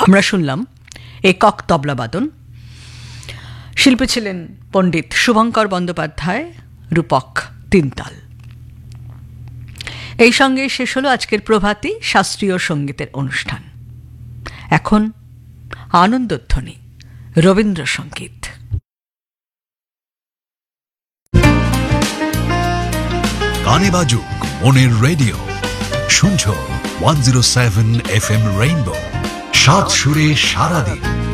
আমরা শুনলাম একক তবলাবাদন। শিল্পী ছিলেন পণ্ডিত শুভঙ্কর বন্দ্যোপাধ্যায়, রূপক তিনতাল। এই সঙ্গে শেষ হলো আজকের প্রভাতী শাস্ত্রীয় সঙ্গীতের অনুষ্ঠান। এখন আনন্দধ্বনি, রবীন্দ্রসঙ্গীত। গানে বাজুক মনের রেডিও, শুনছো 107 FM রেইনবো, সাত সুরে সারাদিন।